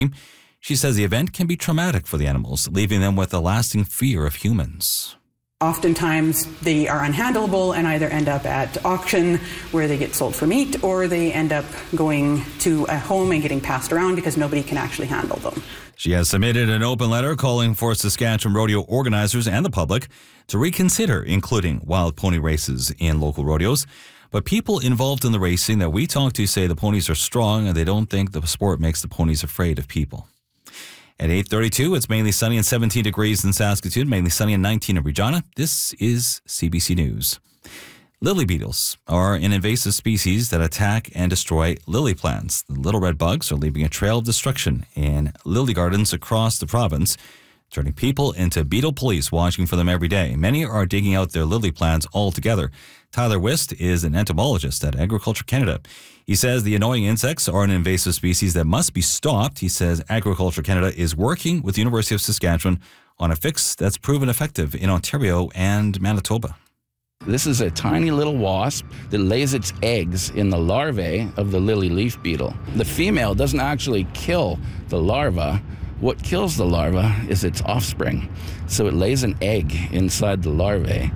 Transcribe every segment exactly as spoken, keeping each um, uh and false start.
She says the event can be traumatic for the animals, leaving them with a lasting fear of humans. Oftentimes they are unhandleable and either end up at auction where they get sold for meat, or they end up going to a home and getting passed around because nobody can actually handle them. She has submitted an open letter calling for Saskatchewan rodeo organizers and the public to reconsider including wild pony races in local rodeos. But people involved in the racing that we talk to say the ponies are strong and they don't think the sport makes the ponies afraid of people. At eight thirty-two, it's mainly sunny and seventeen degrees in Saskatoon, mainly sunny and nineteen in Regina. This is C B C News. Lily beetles are an invasive species that attack and destroy lily plants. The little red bugs are leaving a trail of destruction in lily gardens across the province, turning people into beetle police watching for them every day. Many are digging out their lily plants altogether. Tyler Wist is an entomologist at Agriculture Canada. He says the annoying insects are an invasive species that must be stopped. He says Agriculture Canada is working with the University of Saskatchewan on a fix that's proven effective in Ontario and Manitoba. This is a tiny little wasp that lays its eggs in the larvae of the lily leaf beetle. The female doesn't actually kill the larva. What kills the larva is its offspring. So it lays an egg inside the larvae,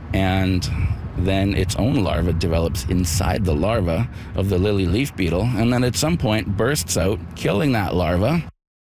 and then its own larva develops inside the larva of the lily leaf beetle, and then at some point bursts out, killing that larva.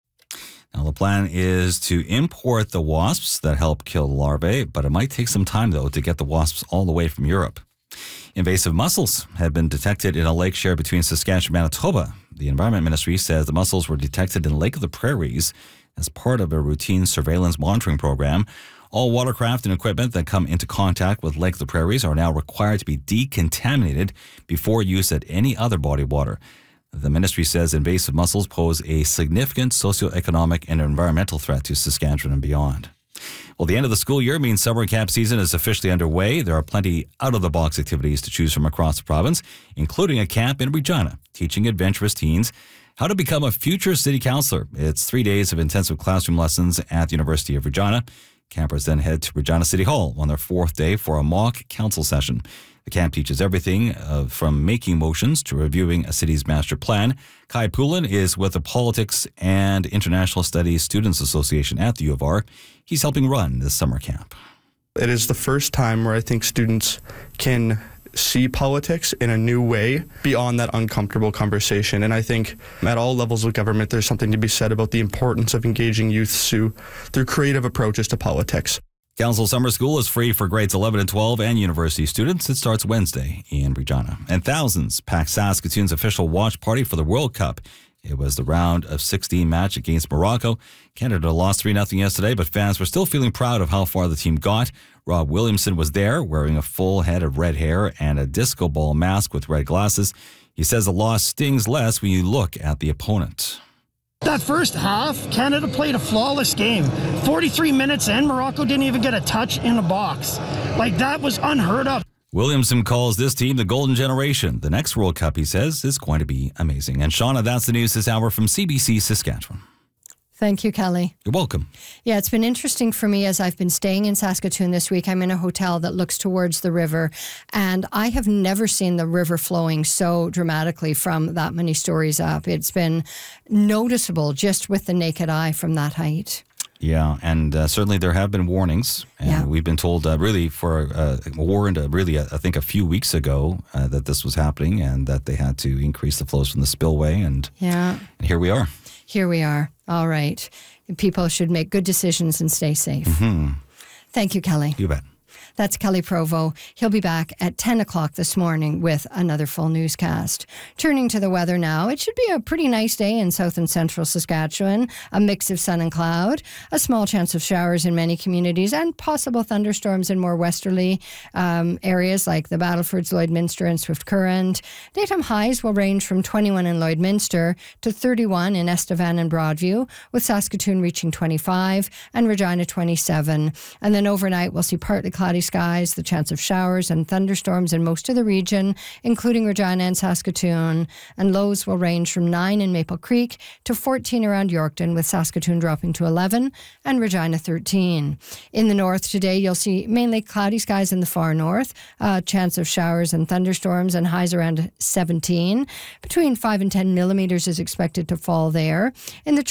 Now, the plan is to import the wasps that help kill the larvae, but it might take some time, though, to get the wasps all the way from Europe. Invasive mussels have been detected in a lake share between Saskatchewan and Manitoba. The Environment Ministry says the mussels were detected in Lake of the Prairies as part of a routine surveillance monitoring program. All watercraft and equipment that come into contact with Lake of the Prairies are now required to be decontaminated before use at any other body of water. The ministry says invasive mussels pose a significant socioeconomic and environmental threat to Saskatchewan and beyond. Well, the end of the school year means summer camp season is officially underway. There are plenty out-of-the-box activities to choose from across the province, including a camp in Regina, teaching adventurous teens how to become a future city councillor. It's three days of intensive classroom lessons at the University of Regina. Campers then head to Regina City Hall on their fourth day for a mock council session. The camp teaches everything uh, from making motions to reviewing a city's master plan. Kai Poulin is with the Politics and International Studies Students Association at the U of R. He's helping run this summer camp. It is the first time where I think students can see politics in a new way beyond that uncomfortable conversation. And I think at all levels of government, there's something to be said about the importance of engaging youth through, through creative approaches to politics. Council Summer School is free for grades eleven and twelve and university students. It starts Wednesday in Regina. And thousands packed Saskatoon's official watch party for the World Cup. It was the round of sixteen match against Morocco. Canada lost three nothing yesterday, but fans were still feeling proud of how far the team got. Rob Williamson was there, wearing a full head of red hair and a disco ball mask with red glasses. He says the loss stings less when you look at the opponent. That first half, Canada played a flawless game. forty-three minutes in, Morocco didn't even get a touch in the box. Like, that was unheard of. Williamson calls this team the golden generation. The next World Cup, he says, is going to be amazing. And Shauna, that's the news this hour from C B C Saskatchewan. Thank you, Kelly. You're welcome. Yeah, it's been interesting for me as I've been staying in Saskatoon this week. I'm in a hotel that looks towards the river, and I have never seen the river flowing so dramatically from that many stories up. It's been noticeable just with the naked eye from that height. Yeah, and uh, certainly there have been warnings, and yeah. we've been told uh, really for uh, warned uh, really uh, I think a few weeks ago uh, that this was happening and that they had to increase the flows from the spillway, and, yeah. and here we are. Here we are. All right. People should make good decisions and stay safe. Mm-hmm. Thank you, Kelly. You bet. That's Kelly Provo. He'll be back at ten o'clock this morning with another full newscast. Turning to the weather now, it should be a pretty nice day in south and central Saskatchewan. A mix of sun and cloud, a small chance of showers in many communities, and possible thunderstorms in more westerly um, areas like the Battlefords, Lloydminster, and Swift Current. Daytime highs will range from twenty-one in Lloydminster to thirty-one in Estevan and Broadview, with Saskatoon reaching twenty-five and Regina twenty-seven. And then overnight, we'll see partly cloudy skies, the chance of showers and thunderstorms in most of the region, including Regina and Saskatoon, and lows will range from nine in Maple Creek to fourteen around Yorkton, with Saskatoon dropping to eleven and Regina thirteen. In the north today, you'll see mainly cloudy skies in the far north, a chance of showers and thunderstorms, and highs around seventeen. Between five and ten millimetres is expected to fall there. In the